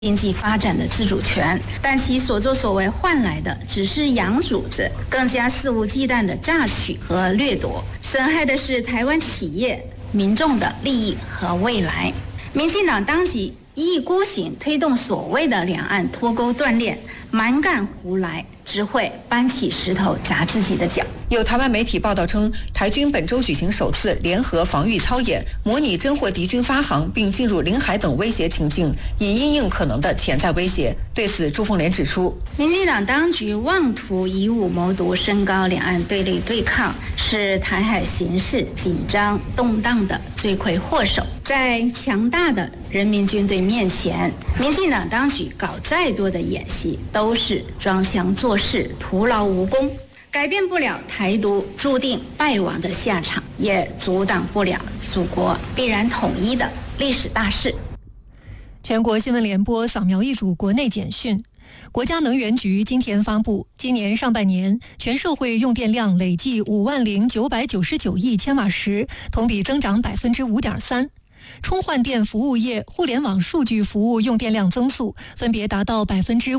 经济发展的自主权，但其所作所为换来的只是洋主子更加肆无忌惮的榨取和掠夺，损害的是台湾企业、民众的利益和未来。民进党当局一意孤行推动所谓的两岸脱钩断链，蛮干胡来，只会搬起石头砸自己的脚。 有台湾媒体报道称，台军本周举行首次联合防御操演，模拟侦获敌军发航并进入领海等威胁情境，以因应可能的潜在威胁。对此，朱凤莲指出， 民进党当局妄图以武谋独，升高两岸对立对抗，是台海形势紧张动荡的罪魁祸首。在强大的人民军队面前，民进党当局搞再多的演戏，都是装腔作势，徒劳无功。改变不了台独注定败亡的下场，也阻挡不了祖国必然统一的历史大势。 全国新闻联播扫描一组国内简讯。国家能源局今天发布，今年上半年全社会用电量累计50999亿千瓦时，同比增长5.3%。充换电服务业、互联网数据服务用电量增速分别达到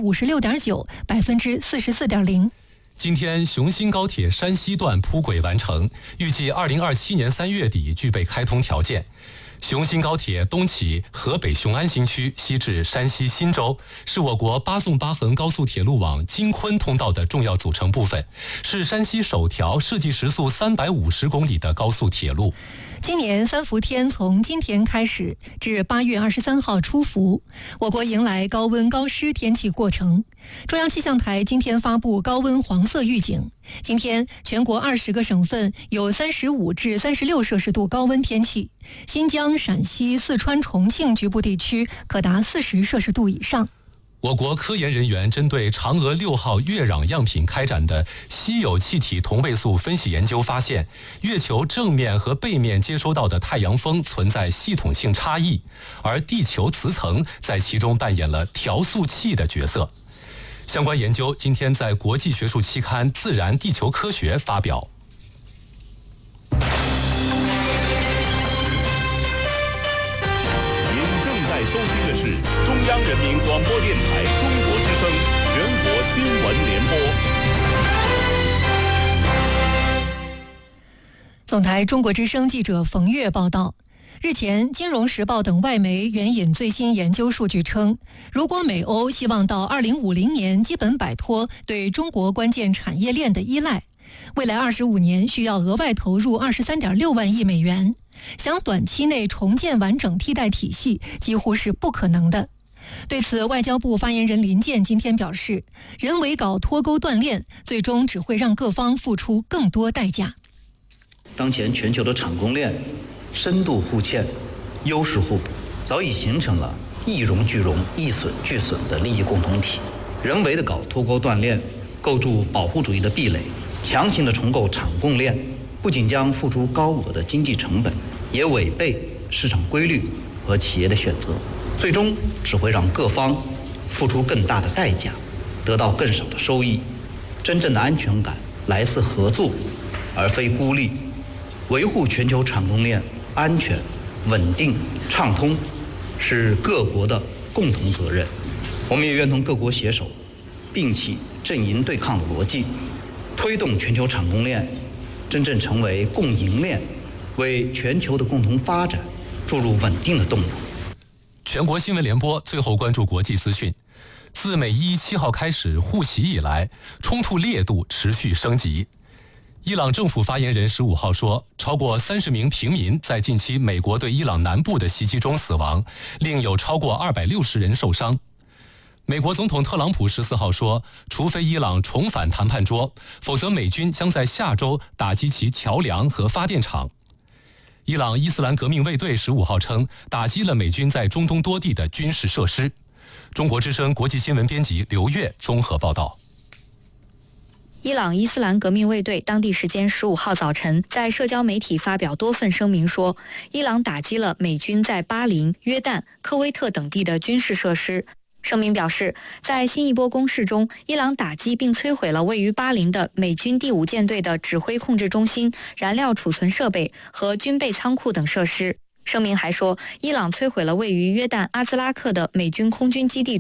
56.9%、44.0%。 今天，雄新高铁山西段铺轨完成，预计2027年3月底具备开通条件。雄新高铁东起河北雄安新区，西至山西忻州，是我国8纵8横高速铁路网京昆通道的重要组成部分，是山西首条设计时速350公里的高速铁路。 今年三伏天从今天开始至8月23号出伏，我国迎来高温高湿天气过程。中央气象台今天发布高温黄色预警，今天全国20个省份有35至36摄氏度高温天气，新疆、陕西、四川、重庆局部地区可达40摄氏度以上。 我国科研人员针对嫦娥6号月壤样品开展的稀有气体同位素分析研究发现，月球正面和背面接收到的太阳风存在系统性差异，而地球磁层在其中扮演了调速器的角色。相关研究今天在国际学术期刊《自然地球科学》发表。 收听的是中央人民广播电台中国之声全国新闻联播。 总台中国之声记者冯月报道，日前，《金融时报》等外媒援引最新研究数据称，如果美欧希望到2050年基本摆脱对中国关键产业链的依赖，未来25年需要额外投入23.6万亿美元。想短期内重建完整替代体系几乎是不可能的。对此，外交部发言人林健今天表示，人为搞脱钩断链，最终只会让各方付出更多代价。 当前全球的产供链深度互嵌、优势互补，早已形成了一荣俱荣、一损俱损的利益共同体。人为的搞脱钩断链，构筑保护主义的壁垒，强行的重构产供链，不仅将付出高额的经济成本，也违背市场规律和企业的选择，最终只会让各方付出更大的代价，得到更少的收益。真正的安全感来自合作，而非孤立。维护全球产供链安全、稳定、畅通，是各国的共同责任。我们也愿同各国携手，摒弃阵营对抗的逻辑，推动全球产供链真正成为共赢链，为全球的共同发展注入稳定的动能。 全国新闻联播最后关注国际资讯。自美伊7号开始互袭以来，冲突烈度持续升级。伊朗政府发言人15号说，超过30名平民在近期美国对伊朗南部的袭击中死亡，另有超过260人受伤。美国总统特朗普14号说，除非伊朗重返谈判桌，否则美军将在下周打击其桥梁和发电厂。伊朗伊斯兰革命卫队15号称，打击了美军在中东多地的军事设施。中国之声国际新闻编辑刘越综合报道。 伊朗伊斯兰革命卫队当地时间15号早晨在社交媒体发表多份声明说，伊朗打击了美军在巴林、约旦、科威特等地的军事设施。声明表示，在新一波攻势中，伊朗打击并摧毁了位于巴林的美军第5舰队的指挥控制中心、燃料储存设备和军备仓库等设施。 声明还说，伊朗摧毁了位于约旦阿兹拉克的美军空军基地